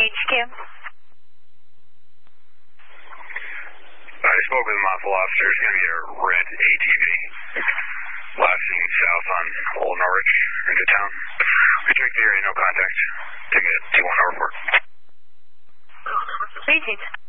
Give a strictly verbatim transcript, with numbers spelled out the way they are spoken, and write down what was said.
H Q. I spoke with the Mossel officer. It's going to be a red A T V. Last seen south on Old Norwich into town. We checked the area, no contact. Take it at T one report. Repeat.